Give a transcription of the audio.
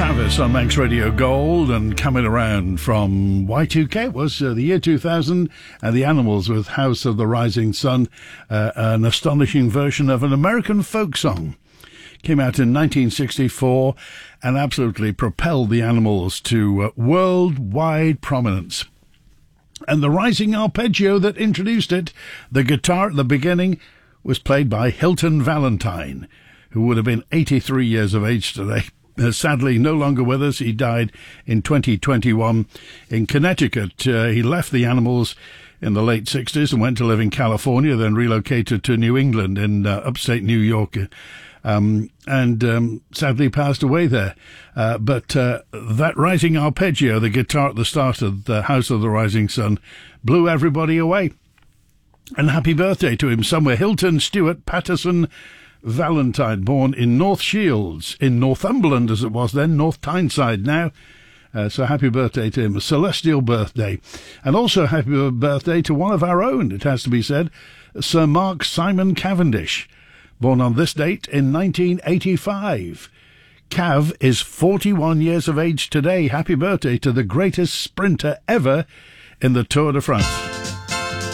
Travis on Manx Radio Gold, and coming around from Y2K was the year 2000, and the Animals with House of the Rising Sun, an astonishing version of an American folk song. Came out in 1964 and absolutely propelled the Animals to worldwide prominence. And the rising arpeggio that introduced it, the guitar at the beginning, was played by Hilton Valentine, who would have been 83 years of age today. Sadly, no longer with us. He died in 2021 in Connecticut. He left the Animals in the late 60s and went to live in California, then relocated to New England in upstate New York, and sadly passed away there. But that rising arpeggio, the guitar at the start of the House of the Rising Sun, blew everybody away. And happy birthday to him somewhere. Hilton Stewart Patterson Valentine, born in North Shields, in Northumberland as it was then, North Tyneside now. So happy birthday to him, a celestial birthday. And also happy birthday to one of our own, it has to be said, Sir Mark Simon Cavendish, born on this date in 1985. Cav is 41 years of age today. Happy birthday to the greatest sprinter ever in the Tour de France.